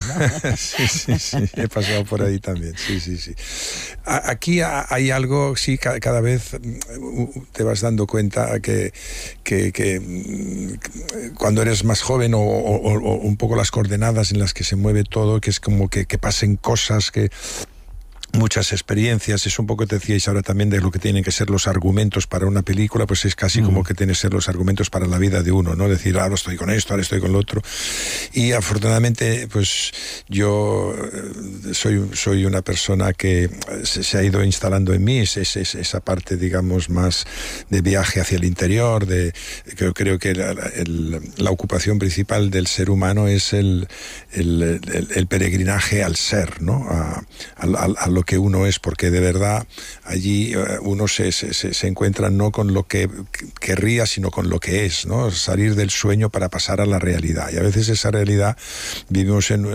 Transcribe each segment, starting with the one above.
¿no? Sí, he pasado por ahí también, sí. Aquí hay algo, sí, cada vez te vas dando cuenta que cuando eres más joven o un poco las coordenadas en las que se mueve todo, que es como que pasen cosas, que muchas experiencias, es un poco, te decíais ahora también de lo que tienen que ser los argumentos para una película, pues es casi como que tienen que ser los argumentos para la vida de uno, ¿no? Decir, ahora estoy con esto, ahora estoy con lo otro. Y afortunadamente, pues yo soy una persona que se ha ido instalando en mí, esa parte, digamos, más de viaje hacia el interior, que creo que la ocupación principal del ser humano es el peregrinaje al ser, ¿no? A lo que uno es, porque de verdad allí uno se encuentra no con lo que querría, sino con lo que es, ¿no? Salir del sueño para pasar a la realidad. Y a veces esa realidad vivimos en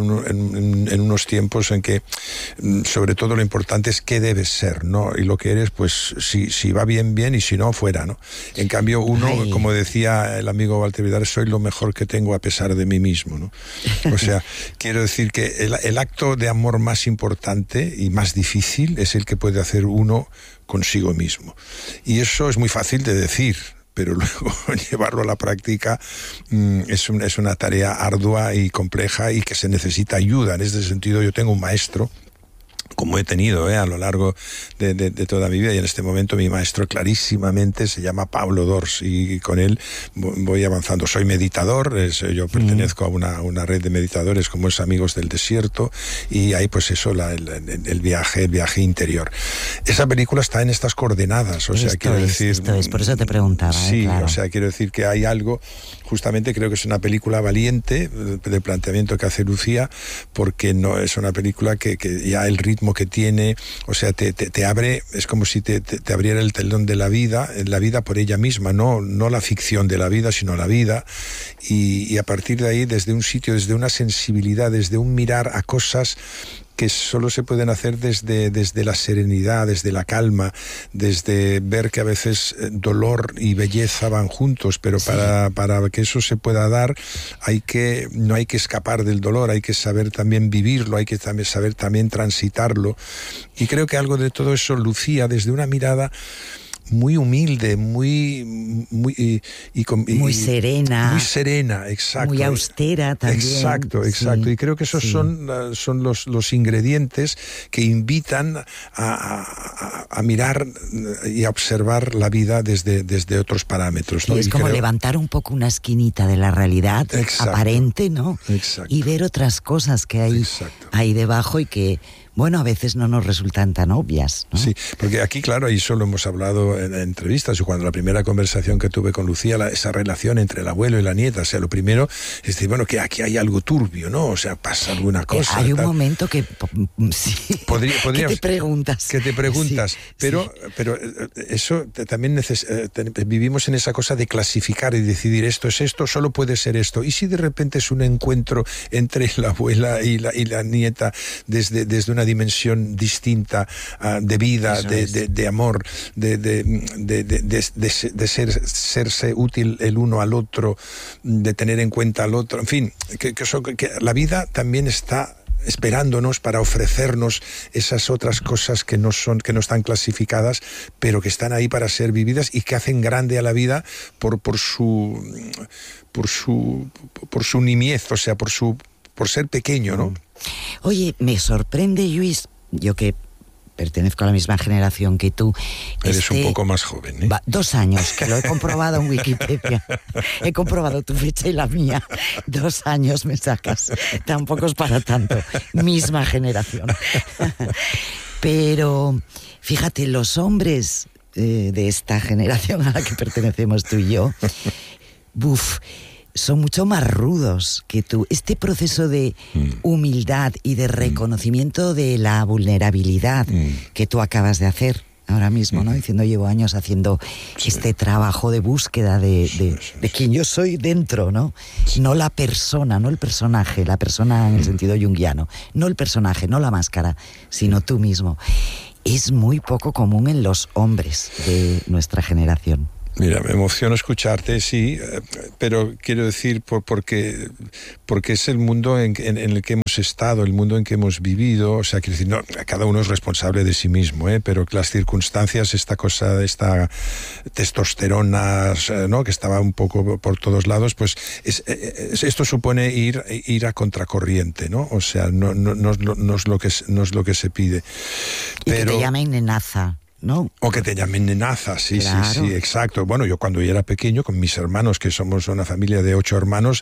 unos tiempos en que sobre todo lo importante es qué debes ser, ¿no? Y lo que eres, pues si va bien, y si no, fuera, ¿no? En cambio uno, como decía el amigo Walter Vidal, soy lo mejor que tengo a pesar de mí mismo, ¿no? O sea, quiero decir que el acto de amor más importante y más difícil es el que puede hacer uno consigo mismo. Y eso es muy fácil de decir, pero luego llevarlo a la práctica es una tarea ardua y compleja y que se necesita ayuda. En este sentido, yo tengo un maestro, como he tenido a lo largo de toda mi vida, y en este momento mi maestro clarísimamente se llama Pablo Dors, y con él voy avanzando. Soy meditador, yo pertenezco a una red de meditadores como es Amigos del Desierto, y ahí pues eso, el viaje interior. Esa película está en estas coordenadas, o sea, quiero decir... Esto es, por eso te preguntaba. Sí, claro. O sea, quiero decir que hay algo, justamente creo que es una película valiente, del planteamiento que hace Lucía, porque no es una película que ya el ritmo que tiene, o sea, te abre, es como si te abriera el telón de la vida por ella misma, no la ficción de la vida, sino la vida, y a partir de ahí, desde un sitio, desde una sensibilidad, desde un mirar a cosas que solo se pueden hacer desde la serenidad, desde la calma, desde ver que a veces dolor y belleza van juntos, pero para que eso se pueda dar no hay que escapar del dolor, hay que saber también vivirlo, hay que saber también transitarlo. Y creo que algo de todo eso Lucía, desde una mirada muy humilde, muy serena. Muy serena, exacto. Muy austera también. Exacto. Sí, y creo que esos son los ingredientes que invitan a mirar y a observar la vida desde otros parámetros, ¿no? Sí, es como levantar un poco una esquinita de la realidad aparente, ¿no? Exacto. Y ver otras cosas que hay ahí debajo y que, bueno, a veces no nos resultan tan obvias, ¿no? Sí, porque aquí, claro, y eso lo hemos hablado en entrevistas, y cuando la primera conversación que tuve con Lucía, esa relación entre el abuelo y la nieta, o sea, lo primero es decir, bueno, que aquí hay algo turbio, ¿no? O sea, pasa alguna cosa. Hay un momento que sí, podrías, que te preguntas. Sí, pero eso también vivimos en esa cosa de clasificar y decidir esto es esto, solo puede ser esto. Y si de repente es un encuentro entre la abuela y la nieta desde una dimensión distinta de vida, de amor, de serse útil el uno al otro, de tener en cuenta al otro, en fin, que la vida también está esperándonos para ofrecernos esas otras cosas que no están clasificadas, pero que están ahí para ser vividas y que hacen grande a la vida por su nimiez, o sea, por ser pequeño, ¿no? Oye, me sorprende, Lluís, yo que pertenezco a la misma generación que tú. Eres un poco más joven, ¿eh? 2 años, que lo he comprobado en Wikipedia. He comprobado tu fecha y la mía. 2 años me sacas. Tampoco es para tanto. Misma generación. Pero, fíjate, los hombres de esta generación a la que pertenecemos tú y yo, son mucho más rudos que tú. Este proceso de humildad y de reconocimiento de la vulnerabilidad que tú acabas de hacer ahora mismo, ¿no? Diciendo, llevo años haciendo este trabajo de búsqueda de quién yo soy dentro, ¿no? No la persona, no el personaje, la persona en el sentido junguiano, no el personaje, no la máscara, sino tú mismo. Es muy poco común en los hombres de nuestra generación. Mira, me emociona escucharte, sí, pero quiero decir porque es el mundo en el que hemos estado, el mundo en que hemos vivido. O sea, quiero decir, no, cada uno es responsable de sí mismo, pero las circunstancias, esta testosterona, ¿no?, que estaba un poco por todos lados, pues esto supone ir a contracorriente, ¿no? O sea, no es lo que se pide. Y pero, que te llamen nenaza, ¿no? O que te llamen nenaza, sí, claro. Sí, exacto. Bueno, yo cuando era pequeño, con mis hermanos, que somos una familia de 8 hermanos,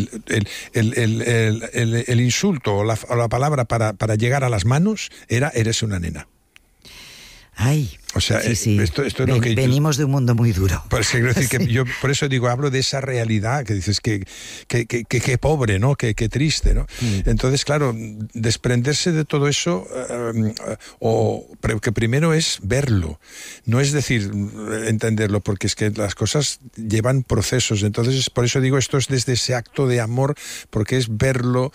el insulto o la palabra para llegar a las manos era eres una nena. Ay, o sea, sí. Esto es lo que venimos de un mundo muy duro. Pues quiero decir que yo por eso digo, hablo de esa realidad que dices que pobre, ¿no? Que triste, ¿no? Entonces, claro, desprenderse de todo eso, pero que primero es verlo, no es decir entenderlo, porque es que las cosas llevan procesos. Entonces, por eso digo, esto es desde ese acto de amor, porque es verlo,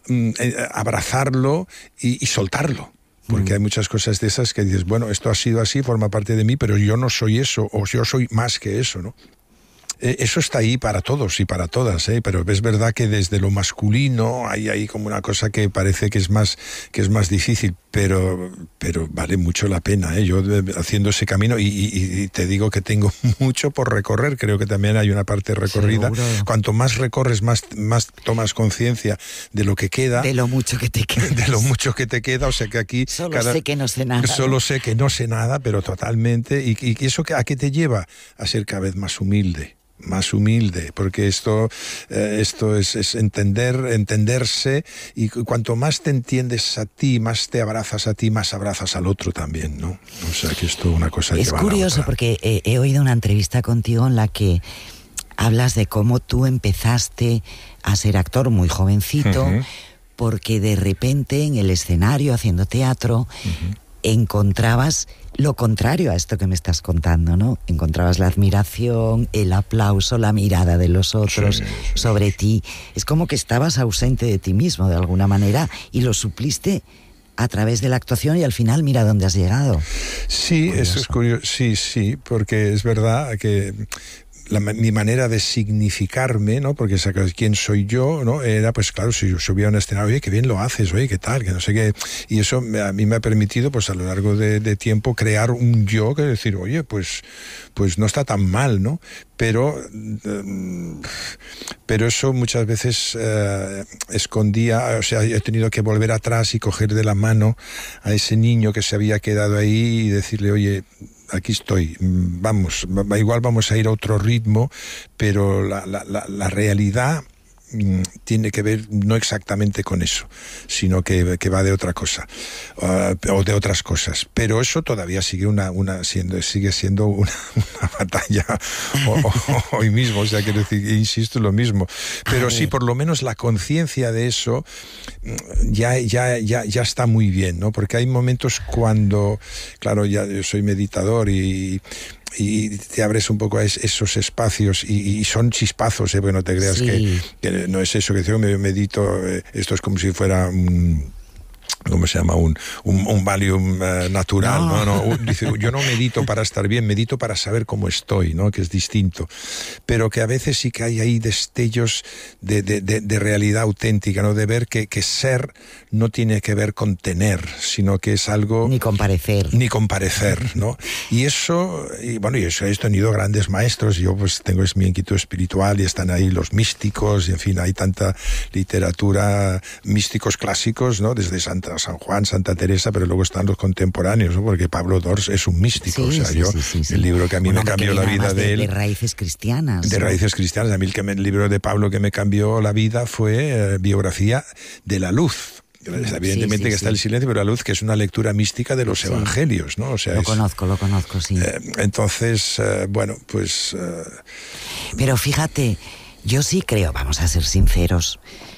abrazarlo y soltarlo. Porque hay muchas cosas de esas que dices, bueno, esto ha sido así, forma parte de mí, pero yo no soy eso, o yo soy más que eso, ¿no? Eso está ahí para todos y para todas, pero es verdad que desde lo masculino hay ahí como una cosa que parece que es más difícil, pero vale mucho la pena, Yo haciendo ese camino y te digo que tengo mucho por recorrer. Creo que también hay una parte recorrida. Seguro. Cuanto más recorres, más tomas conciencia de lo que queda. De lo mucho que te queda. De lo mucho que te queda, o sea que aquí... Sé que no sé nada. Solo sé que no sé nada, pero totalmente. Y eso ¿a qué te lleva? A ser cada vez más humilde, porque esto es entenderse, y cuanto más te entiendes a ti, más te abrazas a ti, más abrazas al otro también, ¿no? O sea que esto es una cosa. Es curioso porque he oído una entrevista contigo en la que hablas de cómo tú empezaste a ser actor muy jovencito, porque de repente en el escenario haciendo teatro encontrabas lo contrario a esto que me estás contando, ¿no? Encontrabas la admiración, el aplauso, la mirada de los otros sobre ti. Es como que estabas ausente de ti mismo de alguna manera y lo supliste a través de la actuación, y al final mira dónde has llegado. Sí, curioso. Eso es curioso. Sí, porque es verdad que mi manera de significarme, ¿no? Porque quién soy yo, ¿no? Era, pues claro, si yo subía a un escenario, oye, qué bien lo haces, oye, qué tal, que no sé qué. Y eso a mí me ha permitido, pues a lo largo de tiempo, crear un yo, que decir, oye, pues no está tan mal, ¿no? Pero eso muchas veces escondía, o sea, he tenido que volver atrás y coger de la mano a ese niño que se había quedado ahí y decirle, oye, aquí estoy, igual vamos a ir a otro ritmo, pero la realidad tiene que ver no exactamente con eso, sino que va de otra cosa, o de otras cosas. Pero eso todavía sigue sigue siendo una batalla hoy mismo, o sea, quiero decir, insisto en lo mismo. Pero sí, por lo menos la conciencia de eso ya está muy bien, ¿no? Porque hay momentos cuando, claro, ya yo soy meditador y te abres un poco a esos espacios y son chispazos, porque no te creas que no es eso que yo medito, esto es como si fuera ¿cómo se llama? Un Valium natural, ¿no? Dice, yo no medito para estar bien, medito para saber cómo estoy, ¿no? Que es distinto. Pero que a veces sí que hay ahí destellos de realidad auténtica, ¿no? De ver que ser no tiene que ver con tener, sino que es algo... Ni con parecer, ¿no? Y eso he tenido grandes maestros. Yo pues tengo mi inquietud espiritual y están ahí los místicos, y en fin, hay tanta literatura, místicos clásicos, ¿no? Desde San Juan, Santa Teresa, pero luego están los contemporáneos, ¿no? Porque Pablo Dors es un místico, el libro que a mí me cambió la vida de él... De raíces cristianas. De raíces cristianas. A mí el libro de Pablo que me cambió la vida fue Biografía de la Luz. Evidentemente que está el silencio, pero la luz, que es una lectura mística de los evangelios, ¿no? O sea, lo conozco, sí. Entonces, bueno, pues... Pero fíjate, yo sí creo, vamos a ser sinceros,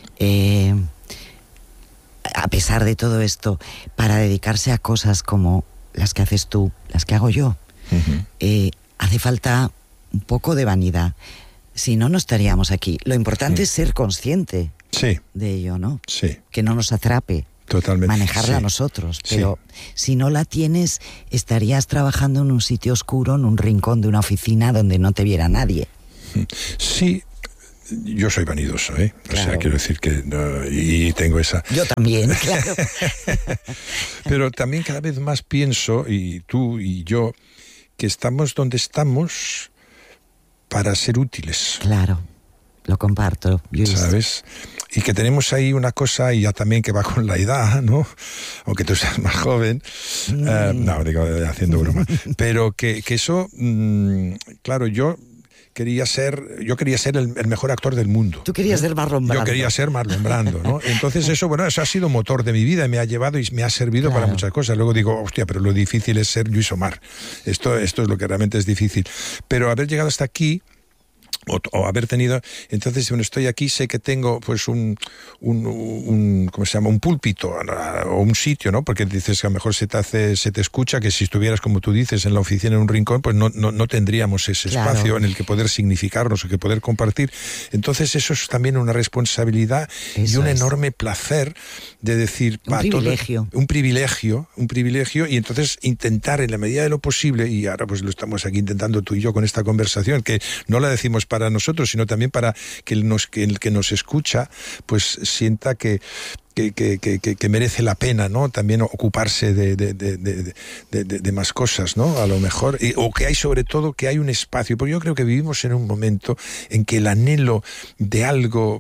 a pesar de todo esto, para dedicarse a cosas como las que haces tú, las que hago yo, hace falta un poco de vanidad. Si no, no estaríamos aquí. Lo importante es ser consciente de ello, ¿no? Sí. Que no nos atrape. Totalmente. manejarla nosotros. Pero si no la tienes, estarías trabajando en un sitio oscuro, en un rincón de una oficina donde no te viera nadie. Sí. Yo soy vanidoso, ¿eh? Claro. O sea, quiero decir que... y tengo esa... Yo también, claro. Pero también cada vez más pienso, y tú y yo, que estamos donde estamos para ser útiles. Claro, lo comparto, Luis. ¿Sabes? Y que tenemos ahí una cosa, y ya también que va con la edad, ¿no? Aunque tú seas más joven. No, digo, haciendo broma. Pero que eso, claro, yo quería ser el mejor actor del mundo. Tú querías ser Marlon Brando. Yo quería ser Marlon Brando, ¿no? Entonces eso ha sido motor de mi vida y me ha llevado y me ha servido para muchas cosas. Luego digo, hostia, pero lo difícil es ser Lluís Omar. Esto es lo que realmente es difícil. Pero haber llegado hasta aquí, o haber tenido, entonces cuando estoy aquí sé que tengo pues un ¿cómo se llama? Un púlpito o un sitio, ¿no? Porque dices que a lo mejor se te escucha, que si estuvieras, como tú dices, en la oficina en un rincón, pues no tendríamos ese espacio en el que poder significarnos o que poder compartir. Entonces eso es también una responsabilidad y un enorme placer de decir... Un privilegio, y entonces intentar en la medida de lo posible, y ahora pues lo estamos aquí intentando tú y yo con esta conversación, que no la decimos para nosotros, sino también para que el que nos escucha pues sienta que merece la pena, ¿no? También ocuparse de más cosas, ¿no? A lo mejor, o que hay sobre todo que hay un espacio, porque yo creo que vivimos en un momento en que el anhelo de algo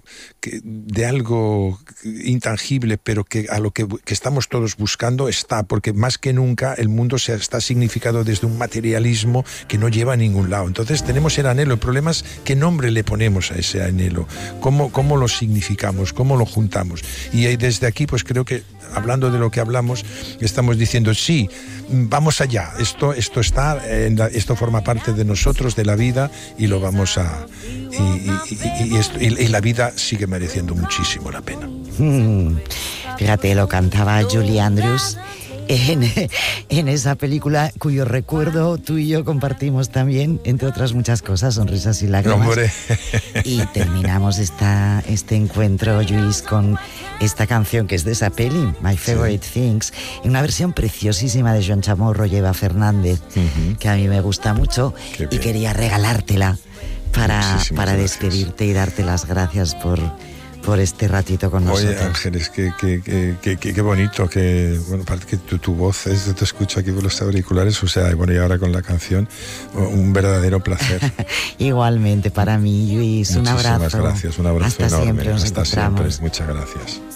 intangible, pero que a lo que estamos todos buscando está, porque más que nunca el mundo está significado desde un materialismo que no lleva a ningún lado. Entonces tenemos el anhelo, el problema es qué nombre le ponemos a ese anhelo, cómo lo significamos, cómo lo juntamos. Y desde aquí, pues creo que, hablando de lo que hablamos, estamos diciendo, sí, vamos allá, esto está, esto forma parte de nosotros, de la vida, y lo vamos a... Y la vida sigue mereciendo muchísimo la pena. Fíjate, lo cantaba Julie Andrews en esa película cuyo recuerdo tú y yo compartimos también, entre otras muchas cosas, Sonrisas y Lágrimas. ¡Hombre! Y terminamos este encuentro, Lluís, con esta canción que es de esa peli, My Favorite Things, en una versión preciosísima de Joan Chamorro y Eva Fernández, que a mí me gusta mucho, y quería regalártela para despedirte y darte las gracias por este ratito con nosotros. Oye, Ángeles, qué bonito, que bueno, aparte que tu voz te escucho aquí por los auriculares, o sea, bueno, y ahora con la canción, un verdadero placer. Igualmente para mí, Lluís, un abrazo. Muchísimas gracias, un abrazo Hasta enorme. Siempre, Hasta siempre, muchas gracias.